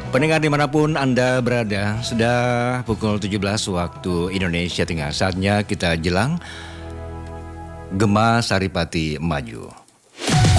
Pendengar dimanapun Anda berada, sudah pukul 17 waktu Indonesia Tengah. Saatnya kita jelang Gema Saripati Maju.